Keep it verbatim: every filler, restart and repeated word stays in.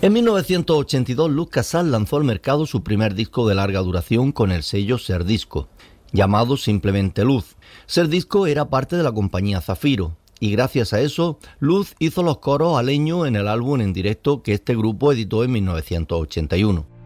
En mil novecientos ochenta y dos, Luz Casal lanzó al mercado su primer disco de larga duración con el sello Serdisco, llamado simplemente Luz. Serdisco era parte de la compañía Zafiro, y gracias a eso, Luz hizo los coros a Leño en el álbum en directo que este grupo editó en mil novecientos ochenta y uno.